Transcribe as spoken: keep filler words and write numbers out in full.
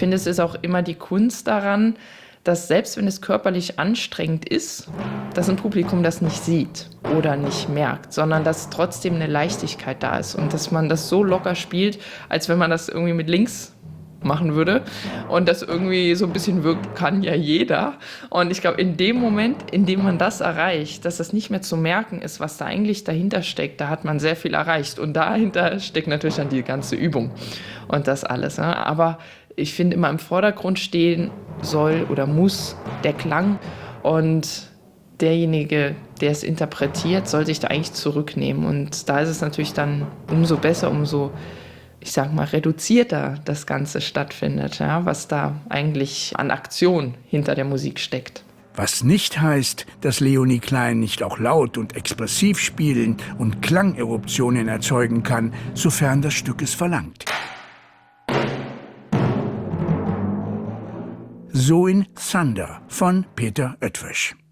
finde, es ist auch immer die Kunst daran, dass selbst wenn es körperlich anstrengend ist, dass ein Publikum das nicht sieht oder nicht merkt, sondern dass trotzdem eine Leichtigkeit da ist und dass man das so locker spielt, als wenn man das irgendwie mit links machen würde und das irgendwie so ein bisschen wirkt, kann ja jeder. Und ich glaube, in dem Moment, in dem man das erreicht, dass das nicht mehr zu merken ist, was da eigentlich dahinter steckt, da hat man sehr viel erreicht. Und dahinter steckt natürlich dann die ganze Übung und das alles. Ne? Aber ich finde, immer im Vordergrund stehen soll oder muss der Klang, und derjenige, der es interpretiert, soll sich da eigentlich zurücknehmen. Und da ist es natürlich dann umso besser, umso, ich sag mal, reduzierter das Ganze stattfindet, ja, was da eigentlich an Aktion hinter der Musik steckt. Was nicht heißt, dass Leonie Klein nicht auch laut und expressiv spielen und Klangeruptionen erzeugen kann, sofern das Stück es verlangt. So in Thunder von Peter Oetwisch.